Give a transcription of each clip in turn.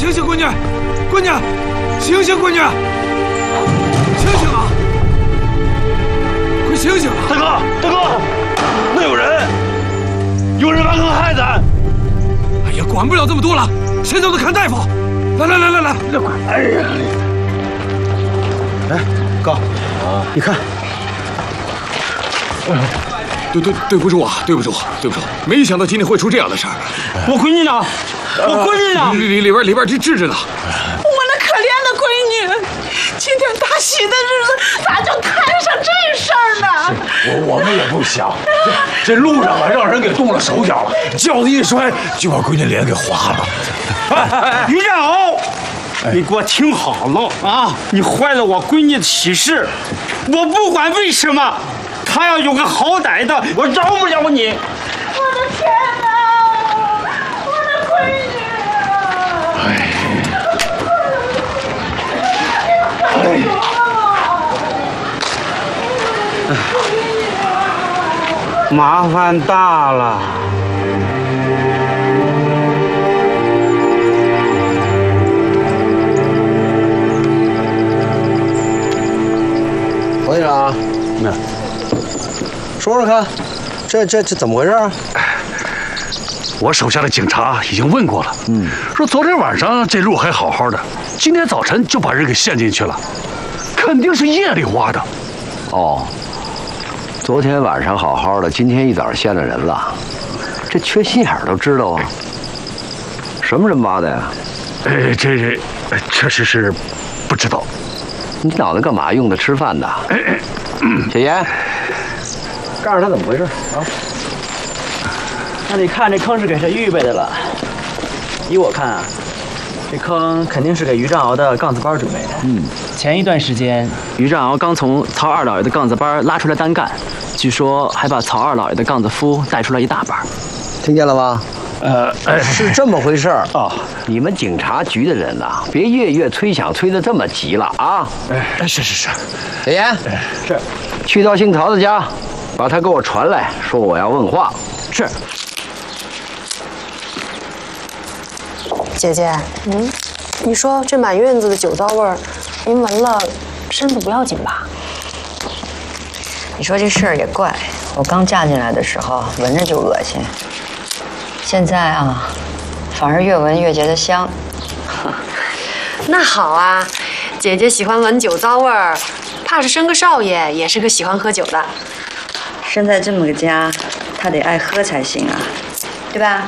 醒醒，闺女，闺女，醒醒，闺女，醒醒啊！快醒醒啊！ 大哥，大哥，那有人挖坑害咱！ 哎呀，管不了这么多了，先走着看大夫。来，快！ 哎呀， 哎，哥，你看， 对不住啊，对不住，没想到今天会出这样的事儿。 我闺女呢？我闺女呢？ 里边治着呢。 我那可怜的闺女，今天大喜的日子，咋就摊上这事儿呢？ 我们也不想，这路上啊，让人给动了手脚了，轿子一摔，就把闺女脸给划了。 于占鳌，你给我听好了啊！你坏了我闺女的喜事，我不管为什么，她要有个好歹的，我饶不了你。 我的天哪，我的闺女麻烦大了。 王局长，说说看，这怎么回事啊？ 我手下的警察已经问过了，说昨天晚上这路还好好的，今天早晨就把人给陷进去了，肯定是夜里挖的。 哦，昨天晚上好好的，今天一早陷了人了，这缺心眼儿都知道啊。什么人挖的呀？ 这确实是不知道。 你脑袋干嘛用的？吃饭的？小严，告诉他怎么回事啊？ 那你看这坑是给谁预备的了？依我看啊，这坑肯定是给于占鳌的杠子班准备的。前一段时间，于占鳌刚从曹二老爷的杠子班拉出来单干，据说还把曹二老爷的杠子夫带出来一大半。 听见了吗？是这么回事儿啊！ 你们警察局的人呐，别夜月催饷催得这么急了啊！ 是。 小严，是，去到姓曹的家，把他给我传来，说我要问话。 是。 姐姐，你说这满院子的酒糟味儿，您闻了，身子不要紧吧？ 你说这事儿也怪，我刚嫁进来的时候闻着就恶心，现在啊，反而越闻越觉得香。 那好啊，姐姐喜欢闻酒糟味儿，怕是生个少爷也是个喜欢喝酒的。 生在这么个家，他得爱喝才行啊，对吧？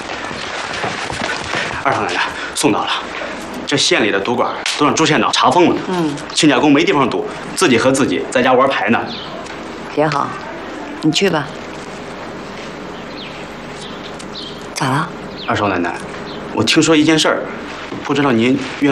二少奶奶，送到了。这县里的赌馆都让朱县长查封了。亲家公没地方赌，自己和自己在家玩牌呢。 也好，你去吧。咋了？ 二少奶奶，我听说一件事儿，不知道您愿。